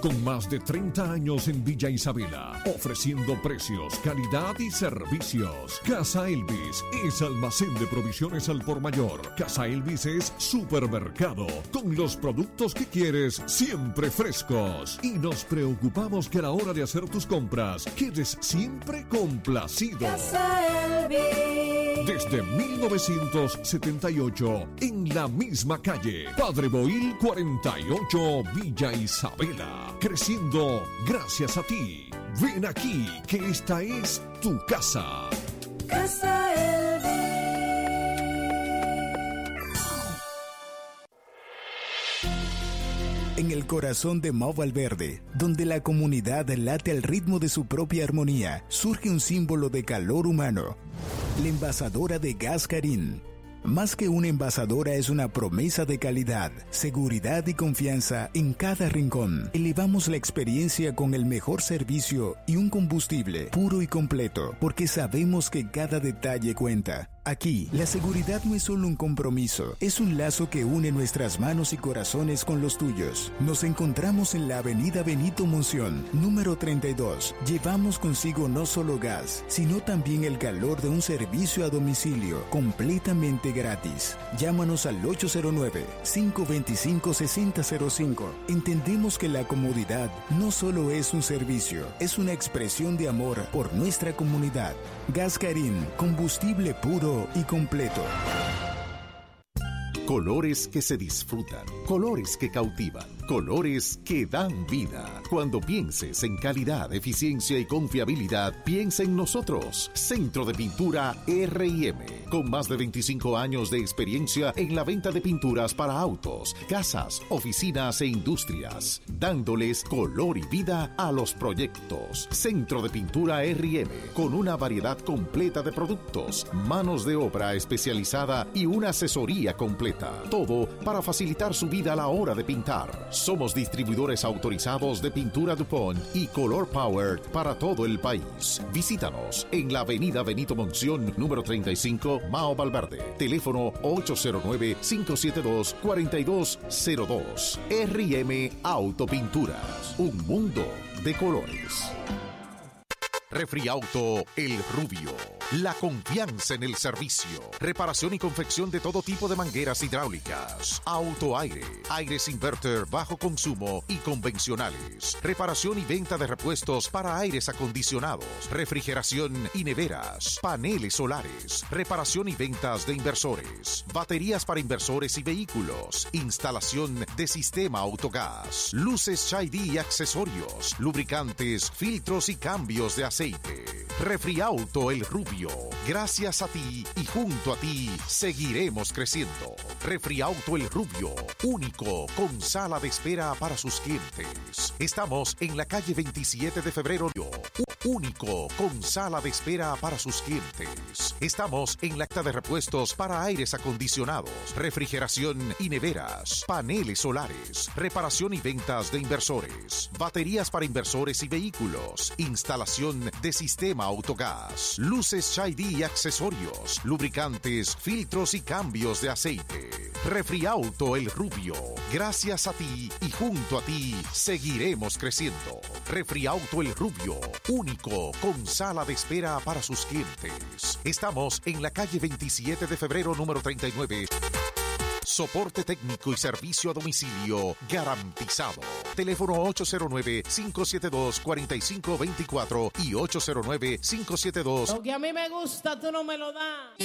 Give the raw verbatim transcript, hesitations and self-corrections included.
Con más de treinta años en Villa Isabela, ofreciendo precios, calidad y servicios. Casa Elvis es almacén de provisiones al por mayor. Casa Elvis es supermercado, con los productos que quieres siempre frescos. Y nos preocupamos que a la hora de hacer tus compras quedes siempre complacido. Casa Elvis. Desde mil novecientos setenta y ocho, en la misma calle, Padre Boil cuarenta y ocho, Villa Isabela. Creciendo gracias a ti. Ven aquí, que esta es tu casa. Casa Elvis. En el corazón de Mau Valverde, donde la comunidad late al ritmo de su propia armonía, surge un símbolo de calor humano. La envasadora de gas Karin. Más que una envasadora, es una promesa de calidad, seguridad y confianza en cada rincón. Elevamos la experiencia con el mejor servicio y un combustible puro y completo, porque sabemos que cada detalle cuenta. Aquí, la seguridad no es solo un compromiso, es un lazo que une nuestras manos y corazones con los tuyos. Nos encontramos en la avenida Benito Monción, número treinta y dos. Llevamos consigo no solo gas, sino también el calor de un servicio a domicilio, completamente gratis. Llámanos al ocho cero nueve, cinco dos cinco, seis cero cero cinco. Entendemos que la comodidad no solo es un servicio, es una expresión de amor por nuestra comunidad. Gas Karin, combustible puro y completo. Colores que se disfrutan, colores que cautivan, colores que dan vida. Cuando pienses en calidad, eficiencia y confiabilidad, piensa en nosotros. Centro de Pintura R y M, con más de veinticinco años de experiencia en la venta de pinturas para autos, casas, oficinas e industrias, dándoles color y vida a los proyectos. Centro de Pintura R y M, con una variedad completa de productos, manos de obra especializada y una asesoría completa. Todo para facilitar su vida a la hora de pintar. Somos distribuidores autorizados de pintura DuPont y Color Power para todo el país. Visítanos en la avenida Benito Monción, número treinta y cinco, Mao Valverde. Teléfono ocho cero nueve, cinco siete dos, cuatro dos cero dos. R y M Autopinturas. Un mundo de colores. Refriauto El Rubio. La confianza en el servicio. Reparación y confección de todo tipo de mangueras hidráulicas. Autoaire. Aires inverter bajo consumo y convencionales. Reparación y venta de repuestos para aires acondicionados. Refrigeración y neveras. Paneles solares. Reparación y ventas de inversores. Baterías para inversores y vehículos. Instalación de sistema autogás. Luces Chai-D y accesorios. Lubricantes, filtros y cambios de aceite. Refriauto El Rubio. Gracias a ti y junto a ti seguiremos creciendo. Refriauto El Rubio, único con sala de espera para sus clientes. Estamos en la calle veintisiete de febrero, único con sala de espera para sus clientes. Estamos en la acta de repuestos para aires acondicionados, refrigeración y neveras, paneles solares, reparación y ventas de inversores, baterías para inversores y vehículos, instalación de sistema autogás, luces Chai-D y accesorios, lubricantes, filtros y cambios de aceite. Refriauto El Rubio. Gracias a ti y junto a ti seguiremos creciendo. Refriauto El Rubio, único con sala de espera para sus clientes. Estamos en la calle veintisiete de febrero, número treinta y nueve. Soporte técnico y servicio a domicilio garantizado. Teléfono ocho cero nueve, cinco siete dos, cuatro cinco dos cuatro y ocho cero nueve, cinco siete dos. Lo que a mí me gusta, tú no me lo das.